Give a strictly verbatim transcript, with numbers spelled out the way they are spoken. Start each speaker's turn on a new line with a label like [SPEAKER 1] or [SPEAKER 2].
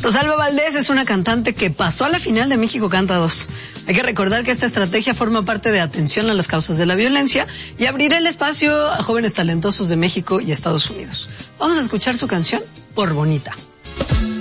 [SPEAKER 1] Rosalba Valdés es una cantante que pasó a la final de México Canta dos. Hay que recordar que esta estrategia forma parte de atención a las causas de la violencia y abrir el espacio a jóvenes talentosos de México y Estados Unidos. Vamos a escuchar su canción, Por Bonita.